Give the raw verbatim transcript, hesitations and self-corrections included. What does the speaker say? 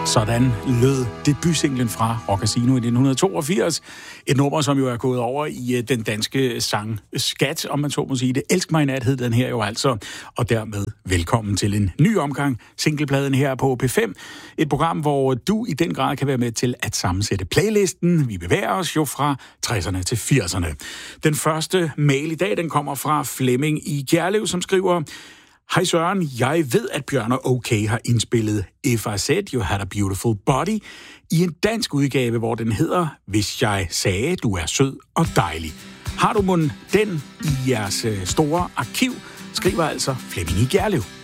Sådan lød debutsinglen fra Rock Casino i nitten toogfirs. Et nummer, som jo er gået over i den danske sang Skat, om man så må sige det. Elsk mig i nat hed den her jo altså. Og dermed velkommen til en ny omgang singlepladen her på P fem. Et program, hvor du i den grad kan være med til at sammensætte playlisten. Vi bevæger os jo fra tresserne til firserne. Den første mail i dag, den kommer fra Flemming i Gjerlev, som skriver: Hej Søren, jeg ved, at Bjørn og OK har indspillet If I Said You Had a Beautiful Body i en dansk udgave, hvor den hedder Hvis jeg sagde, du er sød og dejlig. Har du mon den i jeres store arkiv? Skriver altså Flemming i Gjerlev.